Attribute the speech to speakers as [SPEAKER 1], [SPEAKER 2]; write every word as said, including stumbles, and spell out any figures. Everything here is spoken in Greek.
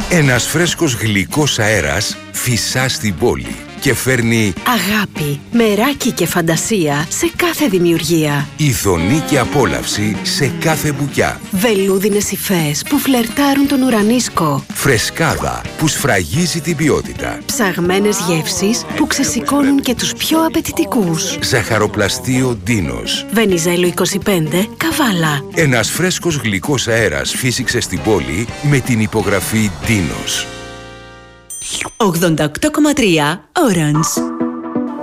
[SPEAKER 1] Ένας φρέσκος γλυκός αέρας φυσά στην πόλη και φέρνει
[SPEAKER 2] αγάπη, μεράκι και φαντασία σε κάθε δημιουργία.
[SPEAKER 1] ειδονή και απόλαυση σε κάθε μπουκιά.
[SPEAKER 2] Βελούδινες υφές που φλερτάρουν τον ουρανίσκο.
[SPEAKER 1] Φρεσκάδα που σφραγίζει την ποιότητα.
[SPEAKER 2] Ψαγμένες γεύσεις που ξεσηκώνουν και τους πιο απαιτητικούς.
[SPEAKER 1] Ζαχαροπλαστείο Ντίνος.
[SPEAKER 2] Βενιζέλο είκοσι πέντε, Καβάλα.
[SPEAKER 1] Ένας φρέσκος γλυκός αέρας φύσηξε στην πόλη με την υπογραφή Ντίνος.
[SPEAKER 3] ογδόντα οκτώ κόμμα τρία Orange.